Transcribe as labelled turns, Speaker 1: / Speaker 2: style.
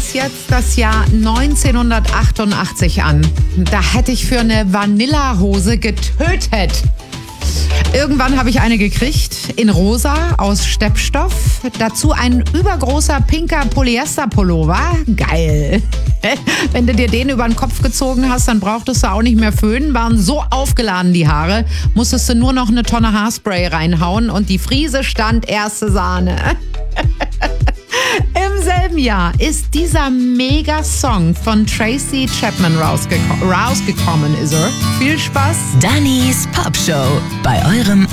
Speaker 1: uns jetzt das Jahr 1988 an. Da hätte ich für eine Vanillahose getötet. Irgendwann habe ich eine gekriegt, in rosa, aus Steppstoff. Dazu ein übergroßer pinker Polyester-Pullover. Geil. Wenn du dir den über den Kopf gezogen hast, dann brauchtest du auch nicht mehr föhnen. Waren so aufgeladen die Haare, musstest du nur noch eine Tonne Haarspray reinhauen und die Friese stand erste Sahne. Im selben Jahr ist dieser Mega-Song von Tracy Chapman rausgekommen. Ist er? Viel Spaß.
Speaker 2: Dannys Pop Show bei eurem